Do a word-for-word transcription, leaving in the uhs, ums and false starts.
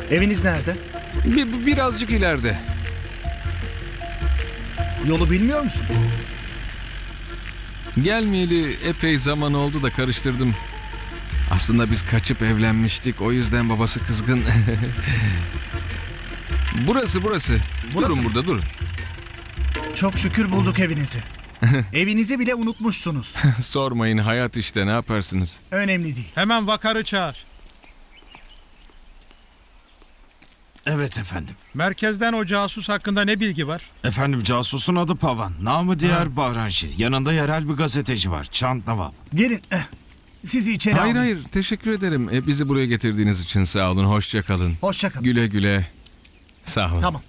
Eviniz nerede? Bir, birazcık ileride. Yolu bilmiyor musun? Gelmeyeli epey zaman oldu da karıştırdım. Aslında biz kaçıp evlenmiştik. O yüzden babası kızgın. Burası burası. Burası Durun mı? burada durun. Çok şükür bulduk evinizi. Evinizi bile unutmuşsunuz. Sormayın, hayat işte, ne yaparsınız? Önemli değil. Hemen vakarı çağır. Evet efendim. Merkezden o casus hakkında ne bilgi var? Efendim casusun adı Pavan. Namı diğer Bahranşi. Yanında yerel bir gazeteci var. Çant Navab. Gelin. eh, Sizi içeri Hayır alayım. hayır, teşekkür ederim. E, bizi buraya getirdiğiniz için sağ olun. Hoşça kalın. Hoşça kalın. Güle güle. Sağ olun. Tamam.